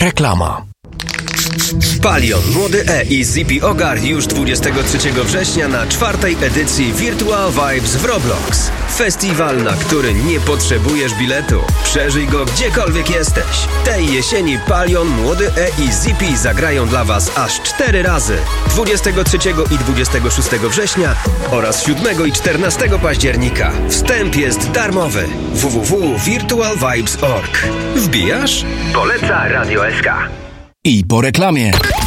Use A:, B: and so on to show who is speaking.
A: Reklama.
B: Palion, Młody E i Zippy Ogar już 23 września na 4. edycji Virtual Vibes w Roblox. Festiwal, na który nie potrzebujesz biletu. Przeżyj go gdziekolwiek jesteś. Tej jesieni Palion, Młody E i Zippy zagrają dla Was aż 4 razy. 23 i 26 września oraz 7 i 14 października. Wstęp jest darmowy. www.virtualvibes.org. Wbijasz? Poleca Radio SK.
A: I po reklamie.